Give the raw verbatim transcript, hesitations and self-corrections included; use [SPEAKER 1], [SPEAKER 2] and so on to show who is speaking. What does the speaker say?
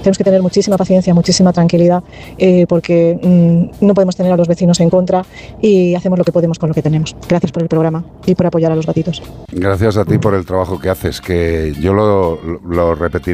[SPEAKER 1] tenemos que tener muchísima paciencia, muchísima tranquilidad, eh, porque mmm, no podemos tener a los vecinos en contra y hacemos lo que podemos con lo que tenemos. Gracias por el programa y por apoyar a los gatitos.
[SPEAKER 2] Gracias a ti por el trabajo que haces, que yo lo, lo repetiré